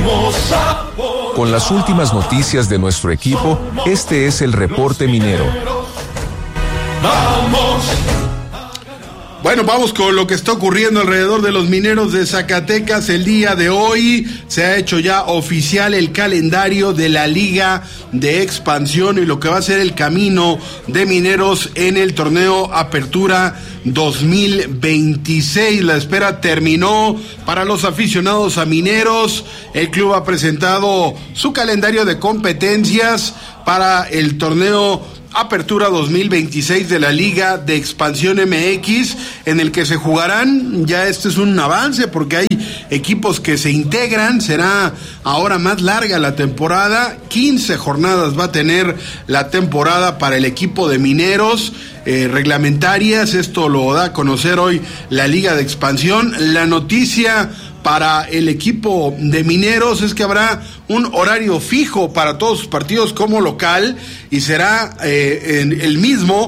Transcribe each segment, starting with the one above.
Con las últimas noticias de nuestro equipo, este es el Reporte Minero. Bueno, vamos con lo que está ocurriendo alrededor de los Mineros de Zacatecas. El día de hoy se ha hecho ya oficial el calendario de la Liga de Expansión y lo que va a ser el camino de Mineros en el torneo Apertura 2026. La espera terminó para los aficionados a Mineros. El club ha presentado su calendario de competencias para el torneo Apertura 2026 de la Liga de Expansión MX, en el que se jugarán, ya este es un avance porque hay equipos que se integran, será ahora más larga la temporada, 15 jornadas va a tener la temporada para el equipo de Mineros, reglamentarias, esto lo da a conocer hoy la Liga de Expansión. La noticia para el equipo de Mineros es que habrá un horario fijo para todos sus partidos como local y será el mismo,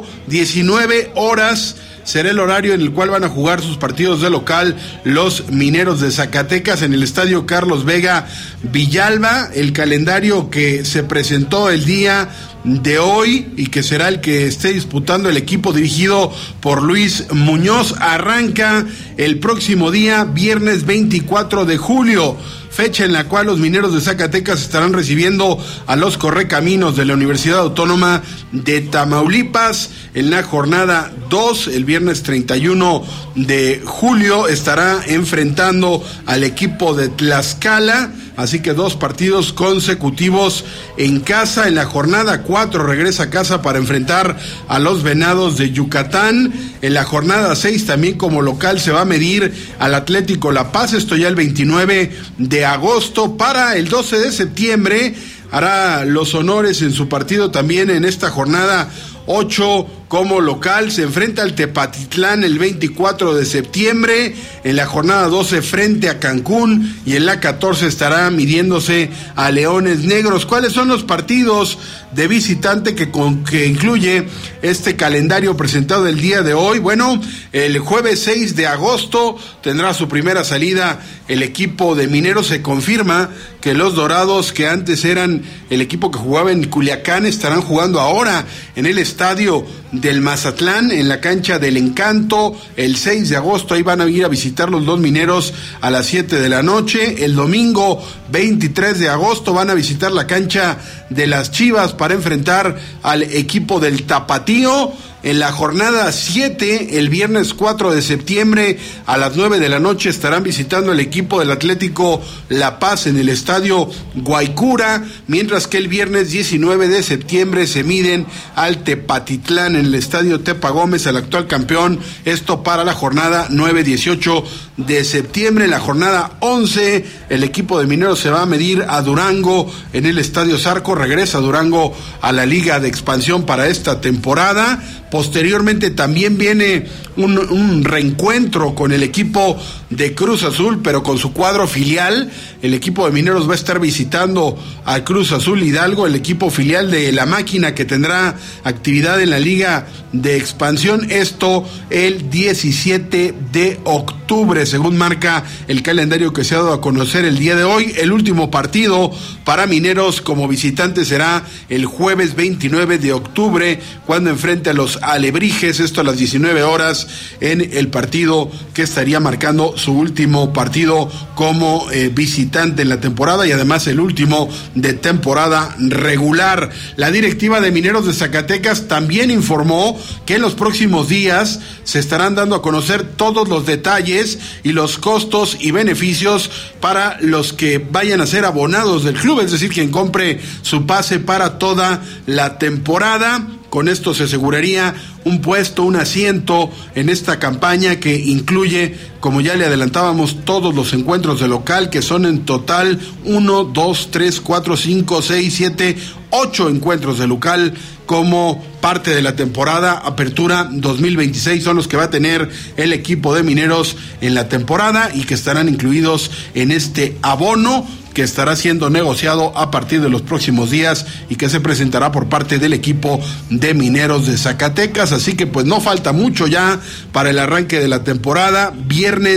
19 horas. Será el horario en el cual van a jugar sus partidos de local los Mineros de Zacatecas en el Estadio Carlos Vega Villalba. El calendario que se presentó el día de hoy y que será el que esté disputando el equipo dirigido por Luis Muñoz arranca el próximo día, viernes 24 de julio. Fecha en la cual los Mineros de Zacatecas estarán recibiendo a los Correcaminos de la Universidad Autónoma de Tamaulipas. En la jornada 2, el viernes 31 de julio, estará enfrentando al equipo de Tlaxcala. Así que 2 partidos consecutivos en casa. En la jornada 4 regresa a casa para enfrentar a los Venados de Yucatán. En la jornada 6 también como local se va a medir al Atlético La Paz. Esto ya el 29 de agosto. Para el 12 de septiembre hará los honores en su partido también en esta jornada 8 como local. Se enfrenta al Tepatitlán el 24 de septiembre, en la jornada 12 frente a Cancún y en la 14 estará midiéndose a Leones Negros. ¿Cuáles son los partidos de visitante que incluye este calendario presentado el día de hoy? Bueno, el jueves 6 de agosto tendrá su primera salida el equipo de Mineros. Se confirma que los Dorados, que antes eran el equipo que jugaba en Culiacán, estarán jugando ahora en el estadio del Mazatlán, en la cancha del Encanto, el 6 de agosto. Ahí van a ir a visitar los dos Mineros a las 7 de la noche. El domingo 23 de agosto van a visitar la cancha de las Chivas para enfrentar al equipo del Tapatío. En la jornada 7, el viernes 4 de septiembre a las 9 de la noche estarán visitando el equipo del Atlético La Paz en el estadio Guaycura, mientras que el viernes 19 de septiembre se miden al Tepatitlán en el estadio Tepa Gómez, el actual campeón, esto para la jornada 9-18 de septiembre. En la jornada 11, el equipo de Mineros se va a medir a Durango en el estadio Zarco. Regresa Durango a la Liga de Expansión para esta temporada. Posteriormente también viene un reencuentro con el equipo de Cruz Azul, pero con su cuadro filial. El equipo de Mineros va a estar visitando a Cruz Azul Hidalgo, el equipo filial de La Máquina, que tendrá actividad en la Liga de Expansión. Esto el 17 de octubre, según marca el calendario que se ha dado a conocer el día de hoy. El último partido para Mineros como visitante será el jueves 29 de octubre, cuando enfrente a los Alebrijes, esto a las 19 horas, en el partido que estaría marcando su último partido como visitante en la temporada y además el último de temporada regular. La directiva de Mineros de Zacatecas también informó que en los próximos días se estarán dando a conocer todos los detalles y los costos y beneficios para los que vayan a ser abonados del club, es decir, quien compre su pase para toda la temporada. Con esto se aseguraría un puesto, un asiento en esta campaña que incluye, como ya le adelantábamos, todos los encuentros de local, que son en total 1, 2, 3, 4, 5, 6, 7, 8 encuentros de local como parte de la temporada Apertura 2026. Son los que va a tener el equipo de Mineros en la temporada y que estarán incluidos en este abono que estará siendo negociado a partir de los próximos días y que se presentará por parte del equipo de Mineros de Zacatecas. Así que pues no falta mucho ya para el arranque de la temporada. Viernes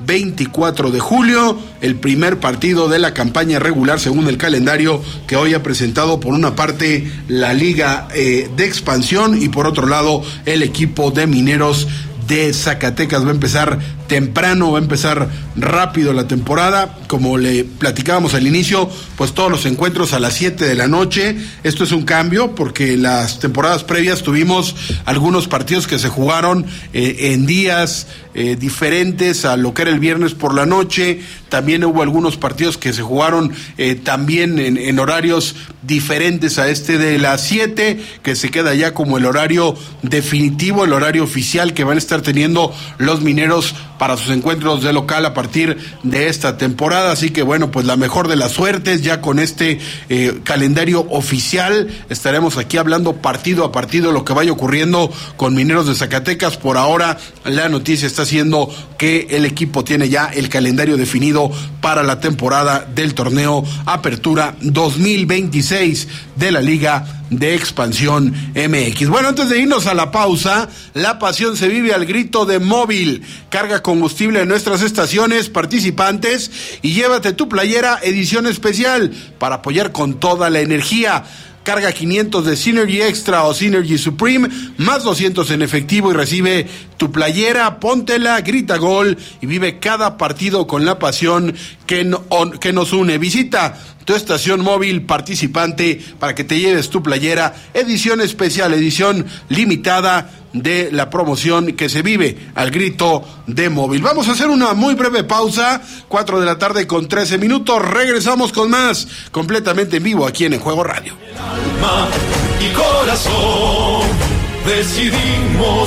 24 de julio, el primer partido de la campaña regular según el calendario que hoy ha presentado por una parte la Liga de Expansión y por otro lado el equipo de Mineros de Zacatecas. Va a empezar temprano, va a empezar rápido la temporada, como le platicábamos al inicio, pues todos los encuentros a las 7 de la noche. Esto es un cambio porque las temporadas previas tuvimos algunos partidos que se jugaron en días diferentes a lo que era el viernes por la noche. También hubo algunos partidos que se jugaron también en horarios diferentes a este de las 7, que se queda ya como el horario definitivo, el horario oficial que van a estar teniendo los Mineros para sus encuentros de local a partir de esta temporada. Así que bueno, pues la mejor de las suertes ya con este calendario oficial. Estaremos aquí hablando partido a partido lo que vaya ocurriendo con Mineros de Zacatecas. Por ahora la noticia está siendo que el equipo tiene ya el calendario definido para la temporada del torneo Apertura 2026 de la Liga de Expansión MX. Bueno, antes de irnos a la pausa, la pasión se vive al grito de Móvil. Carga combustible en nuestras estaciones participantes y llévate tu playera edición especial para apoyar con toda la energía. Carga 500 de Synergy Extra o Synergy Supreme, más 200 en efectivo y recibe tu playera, póntela, grita gol y vive cada partido con la pasión que nos une. Visita tu estación móvil participante para que te lleves tu playera, edición especial, edición limitada de la promoción que se vive al grito de Móvil. Vamos a hacer una muy breve pausa, 4 de la tarde con 13 minutos, regresamos con más, completamente en vivo aquí en Juego Radio. Alma y corazón, decidimos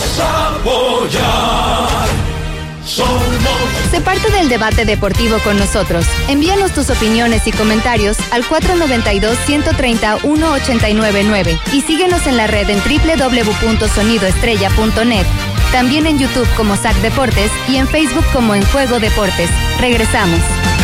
apoyar. Sé parte del debate deportivo con nosotros. Envíanos tus opiniones y comentarios al 492-130-1899 y síguenos en la red en www.sonidoestrella.net. También en YouTube como SAC Deportes y en Facebook como En Juego Deportes. Regresamos.